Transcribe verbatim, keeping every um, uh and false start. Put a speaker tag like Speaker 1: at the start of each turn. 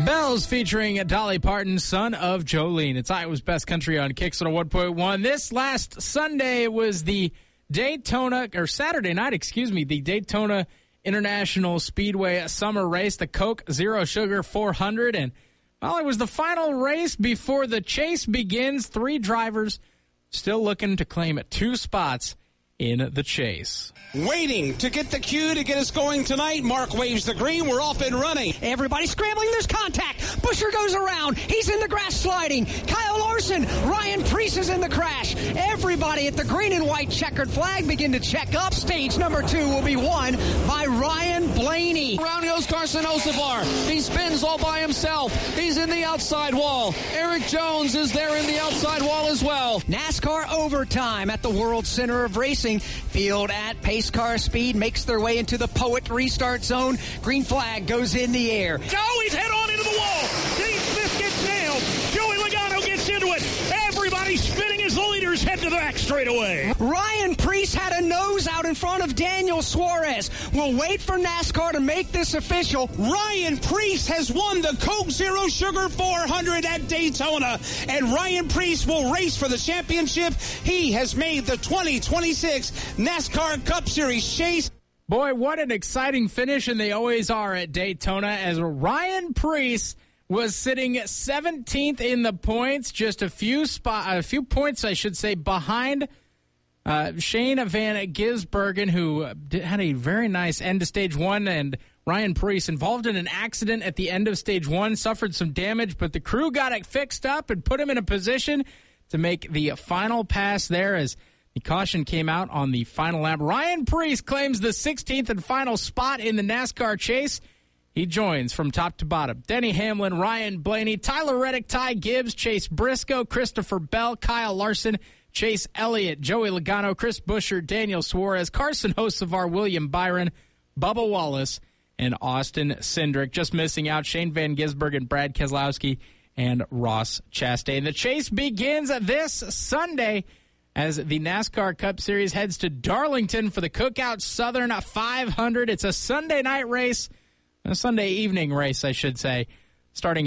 Speaker 1: Bells featuring Dolly Parton, son of Jolene. It's Iowa's Best Country on Kicks one oh one point one. This last Sunday was the Daytona, or Saturday night, excuse me, the Daytona International Speedway Summer Race, the Coke Zero Sugar four hundred. And, well, it was the final race before the chase begins. Three drivers still looking to claim two spots in the chase.
Speaker 2: Waiting to get the cue to get us going tonight. Mark waves the green. We're off and running.
Speaker 3: Everybody scrambling. There's contact. Busher goes around. He's in the grass sliding. Kyle Larson. Ryan Preece is in the crash. Everybody at the green and white checkered flag begin to check up. Stage number two will be won by Ryan Blaney.
Speaker 4: Around goes Carson Hocevar. He spins all by himself. He's in the outside wall. Eric Jones is there in the outside wall as well.
Speaker 3: NASCAR overtime at the World Center of Racing. Field at pace car speed makes their way into the Poet restart zone. Green flag goes in the air.
Speaker 5: Oh, he's head on into the wall. Dean Smith gets nailed. Joey Logano gets into it. Everybody spinning as the leaders head to the back straightaway.
Speaker 3: Ryan Preece had a nose out in front of Daniel Suarez. We'll wait for NASCAR to make this official.
Speaker 2: Ryan Preece has won the Coke Zero Sugar four hundred at Daytona, and Ryan Preece will race for the championship. He has made the twenty twenty-six NASCAR Cup Series chase.
Speaker 1: Boy, what an exciting finish, and they always are at Daytona, as Ryan Preece was sitting seventeenth in the points, just a few spot, a few points, I should say, behind uh, Shane Van Gisbergen, who did, had a very nice end to stage one, and Ryan Preece involved in an accident at the end of stage one, suffered some damage, but the crew got it fixed up and put him in a position to make the final pass there as the caution came out on the final lap. Ryan Preece claims the sixteenth and final spot in the NASCAR chase. He joins from top to bottom Denny Hamlin, Ryan Blaney, Tyler Reddick, Ty Gibbs, Chase Briscoe, Christopher Bell, Kyle Larson, Chase Elliott, Joey Logano, Chris Buescher, Daniel Suarez, Carson Hocevar, William Byron, Bubba Wallace, and Austin Cindric. Just missing out Shane Van Gisbergen, Brad Keselowski, and Ross Chastain. The chase begins this Sunday as the NASCAR Cup Series heads to Darlington for the Cookout Southern five hundred. It's a Sunday night race, a Sunday evening race, I should say, starting